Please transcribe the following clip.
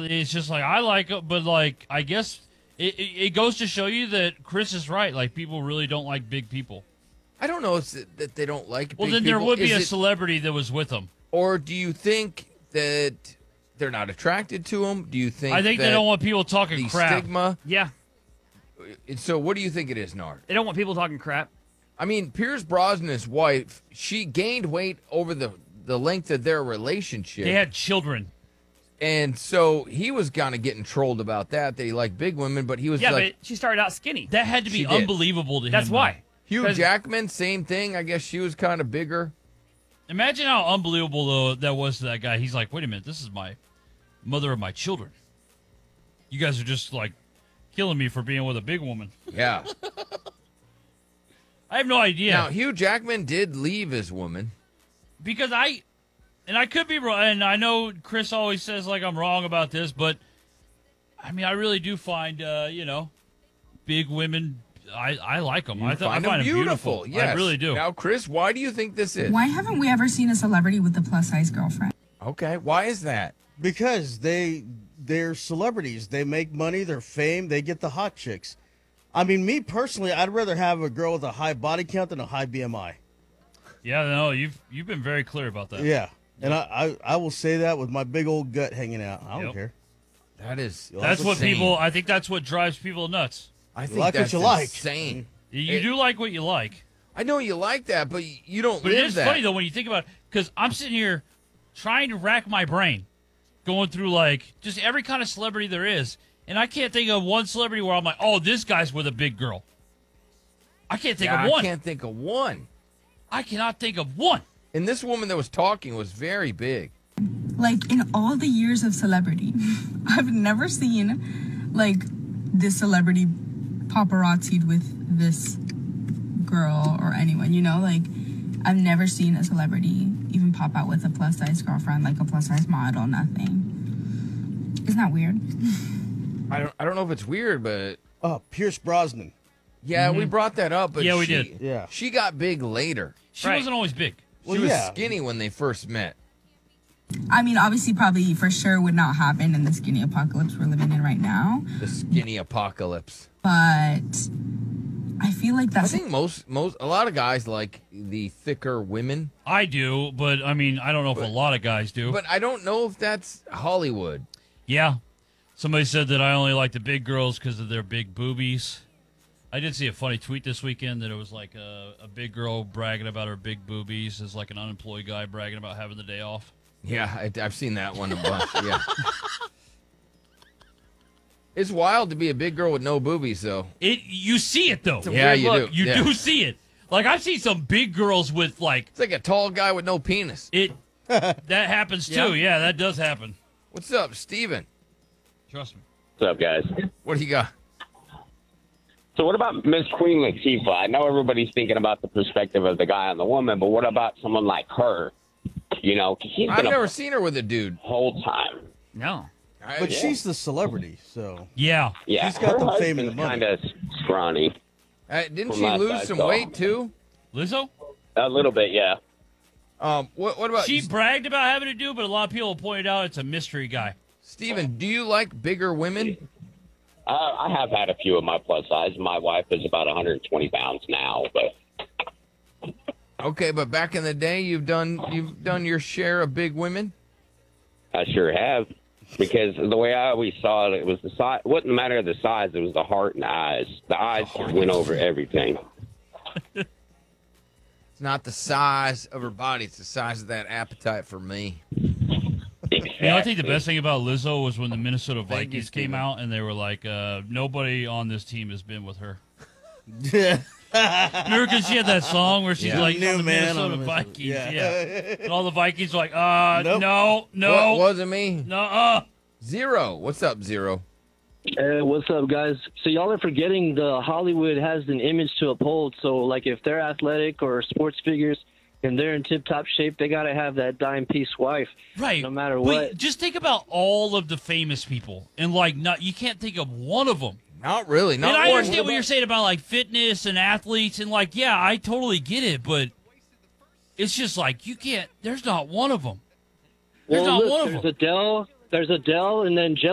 it's just like I like it, but like I guess it goes to show you that Chris is right. Like people really don't like big people. I don't know if that they don't like Well, big then people. there would be Is a it- celebrity that was with them. Or do you think that they're not attracted to them? Do you think I think that they don't want people talking the crap. stigma? Yeah, So what do you think it is, Nard? they don't want people talking crap. I mean, Pierce Brosnan's wife, she gained weight over the length of their relationship. They had children. And so he was kind of getting trolled about that he liked big women, but he was Yeah, like, but she started out skinny. That had to be She did. unbelievable to him. That's though. why. Hugh 'Cause- Jackman, same thing. I guess she was kind of bigger. Imagine how unbelievable though that was to that guy. He's like, wait a minute, this is my mother of my children. You guys are just like killing me for being with a big woman. Yeah. I have no idea. Now, Hugh Jackman did leave his woman. Because I could be wrong, and I know Chris always says like I'm wrong about this, but I mean I really do find big women. I like them. I Find find them them beautiful. Yes. I really do. Now, Chris, why do you think this is? Why haven't we ever seen a celebrity with a plus size girlfriend? Okay, why is that? Because they're celebrities. They make money. They're fame. They get the hot chicks. I mean, me personally, I'd rather have a girl with a high body count than a high BMI. Yeah, no, you've been very clear about that. Yeah, and I will say that with my big old gut hanging out. I don't Yep. care. That is. That's what insane. people. I think that's what drives people nuts. I think like what that's you like. insane. You do like what you like, I know you like that, but you don't but live it is that. funny though when you think about it. Because I'm sitting here trying to rack my brain, going through like just every kind of celebrity there is, and I can't think of one celebrity where I'm like, oh, this guy's with a big girl. I can't think Yeah, of one. I can't think of one. I cannot think of one. And this woman that was talking was very big. Like in all the years of celebrity, I've never seen like this celebrity paparazzi'd with this girl or anyone, like I've never seen a celebrity even pop out with a plus size girlfriend, like a plus size model, nothing. Isn't that weird? I don't know if it's weird, but Oh, Pierce Brosnan. yeah, we brought that up. But Yeah, we she, did. Yeah. She got big later. She Right. wasn't always big. Well, She was yeah. skinny when they first met. I mean, obviously, probably for sure would not happen in the skinny apocalypse we're living in right now. The skinny apocalypse. But I feel like I that's think a lot of guys like the thicker women, I do, but I mean, I don't know if a lot of guys do. but I don't know if that's Hollywood. Yeah. Somebody said that I only like the big girls because of their big boobies. I did see a funny tweet this weekend that it was like a big girl bragging about her big boobies as like an unemployed guy bragging about having the day off. Yeah, I've seen that one a bunch. Yeah. It's wild to be a big girl with no boobies, though. You see it though. Yeah, weird you look. do. You Yeah. do see it. Like I've seen some big girls with like It's like a tall guy with no penis. it. That happens too. Yeah, that does happen. What's up, Steven? Trust me. What's up, guys? What do you got? So what about Miss Queen Latifah? I know everybody's thinking about the perspective of the guy and the woman, but what about someone like her? 'Cause she's I've been never a seen her with a dude. whole time. No. But she's the celebrity, so. Yeah. Yeah, She's got her the fame and the money. kind of scrawny. Didn't From she last lose I some saw. weight too? Lizzo. A little bit, yeah. What about She bragged about having to do, but a lot of people pointed out it's a mystery guy. Steven? Do you like bigger women? I have had a few of my plus size. My wife is about 120 pounds now, but Okay, but back in the day, you've done your share of big women. I sure have. Because the way I always saw it, it was the size. It wasn't a matter of the size; it was the heart and the eyes. The eyes went over everything. It's not the size of her body; it's the size of that appetite for me. You know, I think the best thing about Lizzo was when the Minnesota Thank you, Vikings came Steven. out and they were like, nobody on this team has been with her. Yeah. Remember, because she had that song where she's Yeah. like, New on the man Minnesota on the Vikings. Yeah. Yeah. And all the Vikings were like, Nope. no, What, wasn't me. no. Zero. What's up, Zero? Hey, what's up, guys? So y'all are forgetting the Hollywood has an image to uphold. So, like, if they're athletic or sports figures and they're in tip-top shape, they got to have that dime-piece wife. Right. No matter But what. just think about all of the famous people. And, like, you can't think of one of them. Not really. Not And I one. understand what you're saying about, like, fitness and athletes. And, like, yeah, I totally get it. But it's just like, you can't, there's not one of them. There's Well, not look, one of them. there's Adele, and then